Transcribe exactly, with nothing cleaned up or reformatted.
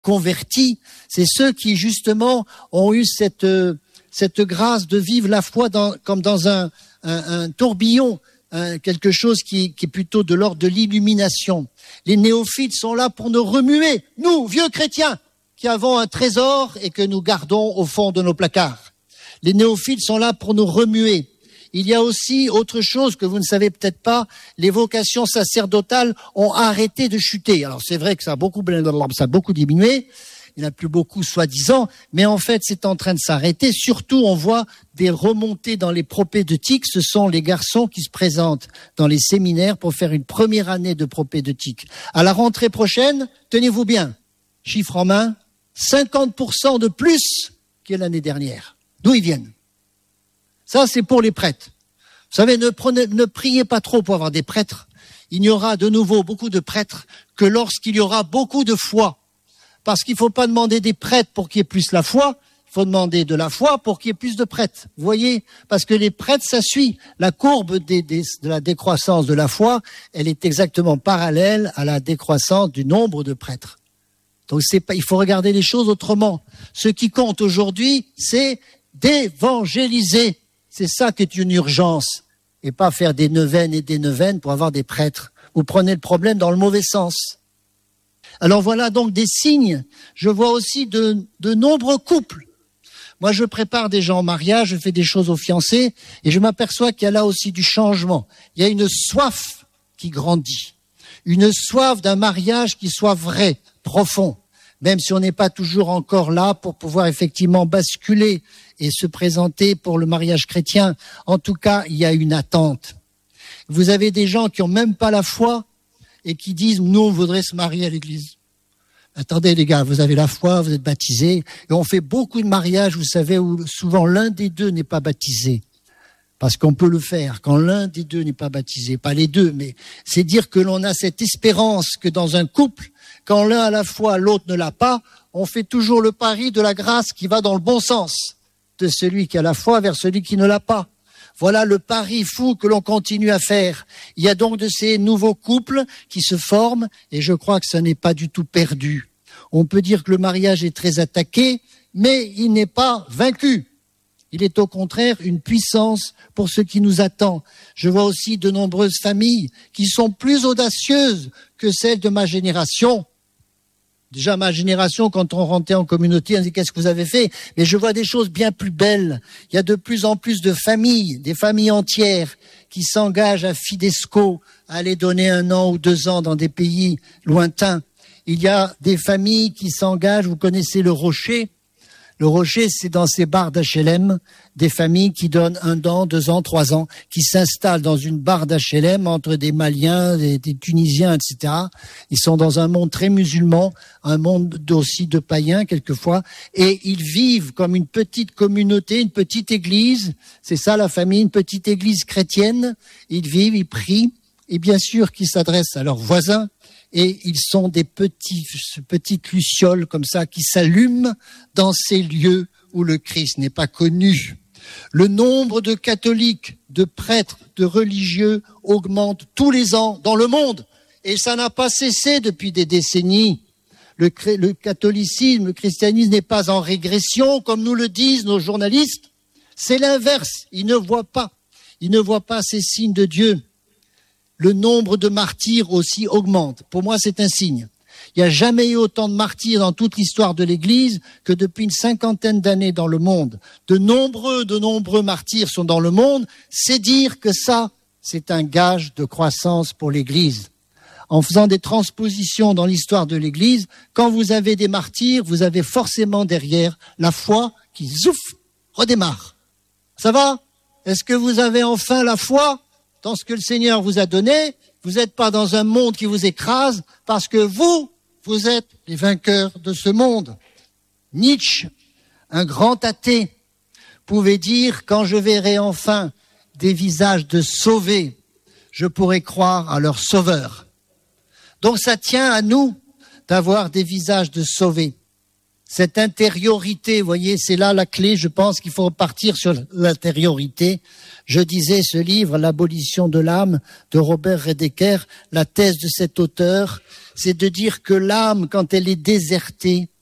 convertis, c'est ceux qui justement ont eu cette, cette grâce de vivre la foi dans, comme dans un, un, un tourbillon, un, quelque chose qui, qui est plutôt de l'ordre de l'illumination. Les néophytes sont là pour nous remuer, nous, vieux chrétiens, qui avons un trésor et que nous gardons au fond de nos placards. Les néophytes sont là pour nous remuer. Il y a aussi autre chose que vous ne savez peut-être pas, les vocations sacerdotales ont arrêté de chuter. Alors c'est vrai que ça a beaucoup, ça a beaucoup diminué, il n'y en a plus beaucoup soi-disant, mais en fait c'est en train de s'arrêter. Surtout on voit des remontées dans les propédeutiques, ce sont les garçons qui se présentent dans les séminaires pour faire une première année de propédeutique. À la rentrée prochaine, tenez-vous bien, chiffre en main, cinquante pour cent de plus que l'année dernière. D'où ils viennent ? Ça, c'est pour les prêtres. Vous savez, ne, prenez, ne priez pas trop pour avoir des prêtres. Il n'y aura de nouveau beaucoup de prêtres que lorsqu'il y aura beaucoup de foi. Parce qu'il ne faut pas demander des prêtres pour qu'il y ait plus la foi, il faut demander de la foi pour qu'il y ait plus de prêtres. Vous voyez ? Parce que les prêtres, ça suit. La courbe des, des, de la décroissance de la foi, elle est exactement parallèle à la décroissance du nombre de prêtres. Donc c'est pas, il faut regarder les choses autrement. Ce qui compte aujourd'hui, c'est d'évangéliser. C'est ça qui est une urgence, et pas faire des neuvaines et des neuvaines pour avoir des prêtres. Vous prenez le problème dans le mauvais sens. Alors voilà donc des signes. Je vois aussi de, de nombreux couples. Moi, je prépare des gens au mariage, je fais des choses aux fiancés, et je m'aperçois qu'il y a là aussi du changement. Il y a une soif qui grandit, une soif d'un mariage qui soit vrai, profond. Même si on n'est pas toujours encore là pour pouvoir effectivement basculer et se présenter pour le mariage chrétien. En tout cas, il y a une attente. Vous avez des gens qui n'ont même pas la foi et qui disent « Nous, on voudrait se marier à l'église ». Attendez les gars, vous avez la foi, vous êtes baptisés. Et on fait beaucoup de mariages, vous savez, où souvent l'un des deux n'est pas baptisé. Parce qu'on peut le faire quand l'un des deux n'est pas baptisé. Pas les deux, mais c'est dire que l'on a cette espérance que dans un couple, quand l'un a la foi, l'autre ne l'a pas, on fait toujours le pari de la grâce qui va dans le bon sens, de celui qui a la foi vers celui qui ne l'a pas. Voilà le pari fou que l'on continue à faire. Il y a donc de ces nouveaux couples qui se forment et je crois que ça n'est pas du tout perdu. On peut dire que le mariage est très attaqué, mais il n'est pas vaincu. Il est au contraire une puissance pour ce qui nous attend. Je vois aussi de nombreuses familles qui sont plus audacieuses que celles de ma génération. Déjà, ma génération, quand on rentrait en communauté, on disait « Qu'est-ce que vous avez fait ?» Mais je vois des choses bien plus belles. Il y a de plus en plus de familles, des familles entières qui s'engagent à Fidesco, à aller donner un an ou deux ans dans des pays lointains. Il y a des familles qui s'engagent, vous connaissez le Rocher. Le Rocher, c'est dans ces bars d'H L M, des familles qui donnent un an, deux ans, trois ans, qui s'installent dans une barre d'H L M entre des Maliens, des, des Tunisiens, et cetera. Ils sont dans un monde très musulman, un monde aussi de païens quelquefois, et ils vivent comme une petite communauté, une petite église. C'est ça la famille, une petite église chrétienne. Ils vivent, ils prient, et bien sûr qu'ils s'adressent à leurs voisins. Et ils sont des petits, petites lucioles comme ça qui s'allument dans ces lieux où le Christ n'est pas connu. Le nombre de catholiques, de prêtres, de religieux augmente tous les ans dans le monde. Et ça n'a pas cessé depuis des décennies. Le, le catholicisme, le christianisme n'est pas en régression, comme nous le disent nos journalistes. C'est l'inverse. Ils ne voient pas. Ils ne voient pas ces signes de Dieu. Le nombre de martyrs aussi augmente. Pour moi, c'est un signe. Il n'y a jamais eu autant de martyrs dans toute l'histoire de l'Église que depuis une cinquantaine d'années dans le monde. De nombreux, de nombreux martyrs sont dans le monde. C'est dire que ça, c'est un gage de croissance pour l'Église. En faisant des transpositions dans l'histoire de l'Église, quand vous avez des martyrs, vous avez forcément derrière la foi qui, zouf, redémarre. Ça va ? Est-ce que vous avez enfin la foi dans ce que le Seigneur vous a donné? Vous n'êtes pas dans un monde qui vous écrase parce que vous, vous êtes les vainqueurs de ce monde. Nietzsche, un grand athée, pouvait dire « Quand je verrai enfin des visages de sauvés, je pourrai croire à leur sauveur. » Donc ça tient à nous d'avoir des visages de sauvés. cette intériorité, vous voyez, c'est là la clé, je pense qu'il faut repartir sur l'intériorité. Je disais ce livre, L'abolition de l'âme, de Robert Redeker, la thèse de cet auteur, c'est de dire que l'âme, quand elle est désertée,